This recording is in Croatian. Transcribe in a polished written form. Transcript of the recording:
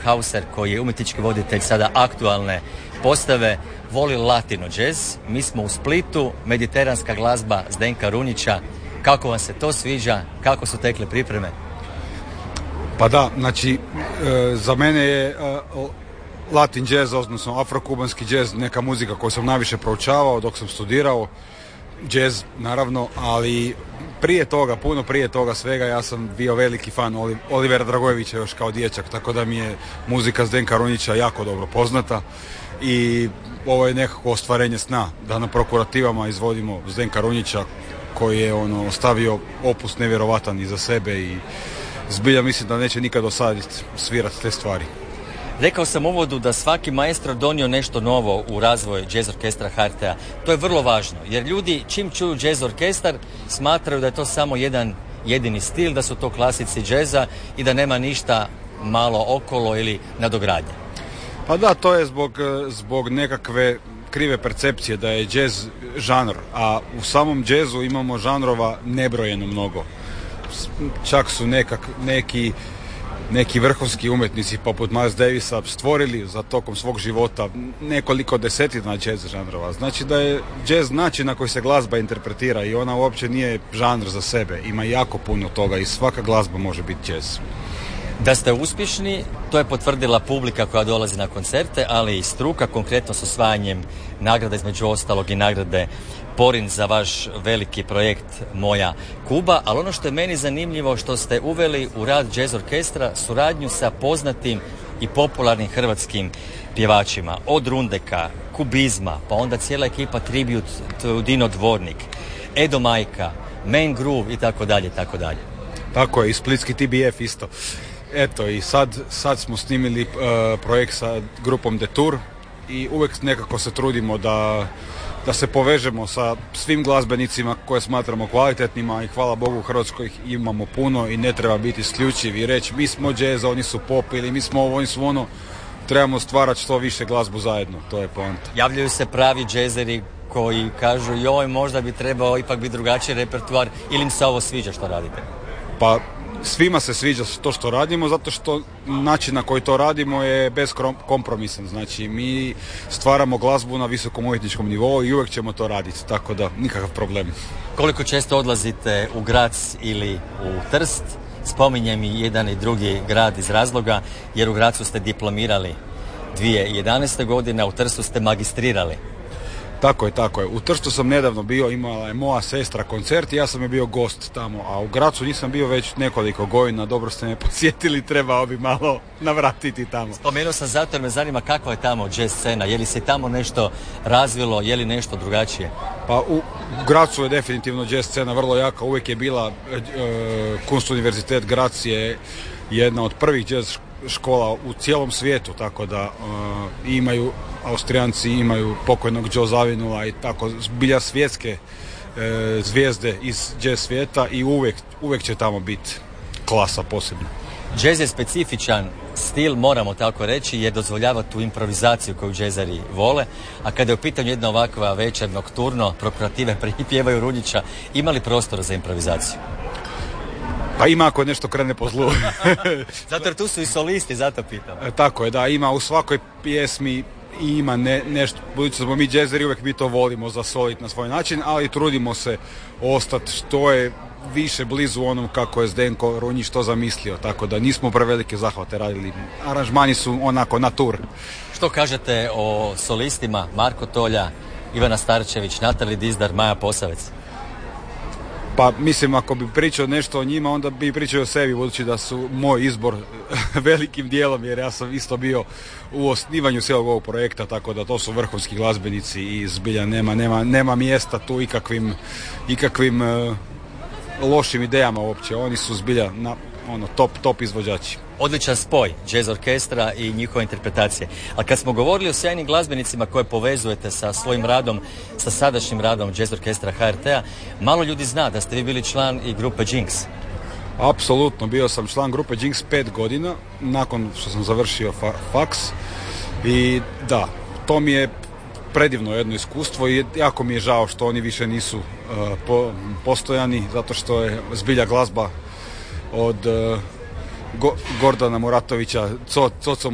Hauser, koji je umjetnički voditelj sada aktualne postave, voli latino jazz. Mi smo u Splitu, mediteranska glazba Zdenka Runjića. Kako vam se to sviđa? Kako su tekle pripreme? Pa da, znači, za mene je latin jazz, odnosno afrokubanski jazz, neka muzika koju sam najviše proučavao dok sam studirao. Jazz, naravno, ali puno prije toga svega, ja sam bio veliki fan Olivera Dragojevića još kao dječak, tako da mi je muzika Zdenka Runjića jako dobro poznata i ovo je nekako ostvarenje sna, da na prokurativama izvodimo Zdenka Runjića koji je ostavio opus nevjerovatan iza sebe i zbilja mislim da neće nikad dosaditi svirati te stvari. Rekao sam u uvodu da svaki maestro donio nešto novo u razvoj jazz orkestra HRT-a. To je vrlo važno, jer ljudi čim čuju jazz orkestar smatraju da je to samo jedan jedini stil, da su to klasici džeza i da nema ništa malo okolo ili nadogradnje. Pa da, to je zbog nekakve krive percepcije da je jazz žanr, a u samom jazzu imamo žanrova nebrojeno mnogo. Čak su neki vrhunski umjetnici poput Miles Davisa stvorili za tokom svog života nekoliko desetina jazz žanrova. Znači da je jazz način na koji se glazba interpretira i ona uopće nije žanr za sebe. Ima jako puno toga i svaka glazba može biti jazz. Da ste uspješni, to je potvrdila publika koja dolazi na koncerte, ali i struka, konkretno s osvajanjem nagrada, između ostalog i nagrade Porin za vaš veliki projekt Moja Kuba, ali ono što je meni zanimljivo što ste uveli u rad jazz orkestra suradnju sa poznatim i popularnim hrvatskim pjevačima, od Rundeka, Kubizma, pa onda cijela ekipa Tribute, Dino Dvornik, Edo Majka, Main Groove i tako dalje, tako dalje. Tako je, i splitski TBF isto. Eto, i sad smo snimili projekt sa grupom Detour i uvijek nekako se trudimo da se povežemo sa svim glazbenicima koje smatramo kvalitetnima i hvala Bogu u Hrvatskoj ih imamo puno i ne treba biti isključiv i reći mi smo jazz, oni su pop ili mi smo ovo, oni su ono. Trebamo stvarati što više glazbu zajedno, to je poanta. Javljaju se pravi džezeri koji kažu joj možda bi trebao ipak biti drugačiji repertoar ili im se ovo sviđa što radite? Pa svima se sviđa to što radimo zato što način na koji to radimo je beskompromisan. Znači mi stvaramo glazbu na visokom umjetničkom nivou i uvijek ćemo to raditi, tako da nikakav problem. Koliko često odlazite u Grac ili u Trst? Spominjem i jedan i drugi grad iz razloga jer u Gracu ste diplomirali 2011. godine, a u Trstu ste magistrirali. Tako je. U Trstu sam nedavno bio, imala je moja sestra koncert i ja sam je bio gost tamo, a u Gracu nisam bio već nekoliko godina, dobro ste me podsjetili, trebao bi malo navratiti tamo. Spomenuo sam zato jer me zanima kakva je tamo jazz scena, je li se tamo nešto razvilo, je li nešto drugačije? Pa u Gracu je definitivno jazz scena vrlo jaka, uvijek je bila Kunstuniverzitet Grac je jedna od prvih jazz škola u cijelom svijetu, tako da imaju Austrijanci, imaju pokojnog Joe Zawinula i tako zbilja svjetske zvijezde iz jazz svijeta i uvijek će tamo biti klasa posebna. Jazz je specifičan stil, moramo tako reći, jer dozvoljava tu improvizaciju koju džezari vole, a kada je u pitanju jedna ovakva večer nokturno, prokurative pjevaju Runjića, ima li prostora za improvizaciju? Pa ima ako nešto krene po zlu. Zato jer tu su i solisti, zato pitam. Tako je, da, ima u svakoj pjesmi i ima nešto, budući da smo mi džezeri, uvijek mi to volimo zasoliti na svoj način, ali trudimo se ostati što je više blizu onom kako je Zdenko Runjić to zamislio, tako da nismo prevelike zahvate radili. Aranžmani su onako natur. Što kažete o solistima Marko Tolja, Ivana Starčević, Natalija Dizdar, Maja Posavec? Pa mislim ako bi pričao nešto o njima onda bi pričao o sebi, budući da su moj izbor velikim dijelom, jer ja sam isto bio u osnivanju cijelog ovog projekta, tako da to su vrhunski glazbenici i zbilja nema mjesta tu ikakvim lošim idejama uopće. Oni su zbilja top izvođači. Odličan spoj jazz orkestra i njihove interpretacije. Ali kad smo govorili o sjajnim glazbenicima koje povezujete sa svojim radom, sa sadašnjim radom jazz orkestra HRT-a, malo ljudi zna da ste vi bili član i grupe Jinx. Apsolutno, bio sam član grupe Jinx 5 godina, nakon što sam završio faks i da, to mi je predivno jedno iskustvo i jako mi je žao što oni više nisu postojani, zato što je zbilja glazba od Gordana Muratovića, Coco